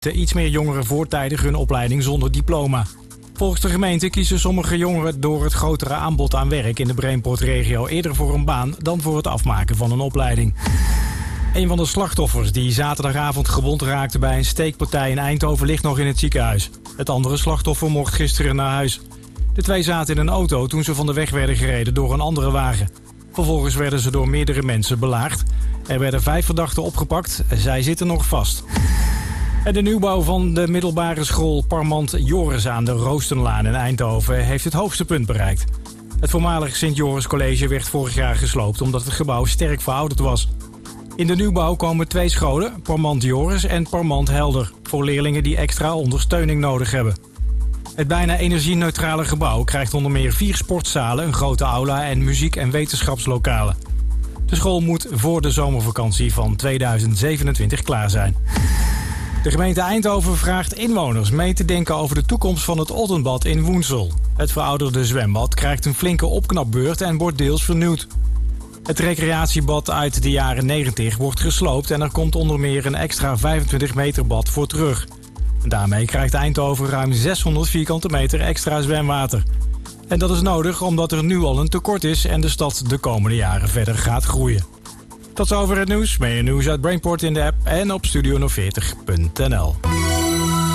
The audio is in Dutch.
Iets meer jongeren voortijdig hun opleiding zonder diploma. Volgens de gemeente kiezen sommige jongeren door het grotere aanbod aan werk in de Brainport-regio eerder voor een baan dan voor het afmaken van een opleiding. Een van de slachtoffers die zaterdagavond gewond raakte bij een steekpartij in Eindhoven ligt nog in het ziekenhuis. Het andere slachtoffer mocht gisteren naar huis. De twee zaten in een auto toen ze van de weg werden gereden door een andere wagen. Vervolgens werden ze door meerdere mensen belaagd. Er werden 5 verdachten opgepakt. Zij zitten nog vast. En de nieuwbouw van de middelbare school Parmant Joris aan de Roostenlaan in Eindhoven heeft het hoogste punt bereikt. Het voormalig Sint-Joris College werd vorig jaar gesloopt omdat het gebouw sterk verouderd was. In de nieuwbouw komen 2 scholen, Parmant Joris en Parmant Helder, voor leerlingen die extra ondersteuning nodig hebben. Het bijna energie-neutrale gebouw krijgt onder meer 4 sportzalen, een grote aula en muziek- en wetenschapslokalen. De school moet voor de zomervakantie van 2027 klaar zijn. De gemeente Eindhoven vraagt inwoners mee te denken over de toekomst van het Ottenbad in Woensel. Het verouderde zwembad krijgt een flinke opknapbeurt en wordt deels vernieuwd. Het recreatiebad uit de jaren 90 wordt gesloopt en er komt onder meer een extra 25 meter bad voor terug. Daarmee krijgt Eindhoven ruim 600 vierkante meter extra zwemwater. En dat is nodig omdat er nu al een tekort is en de stad de komende jaren verder gaat groeien. Tot zover het nieuws. Meer nieuws uit Brainport in de app en op studiono40.nl.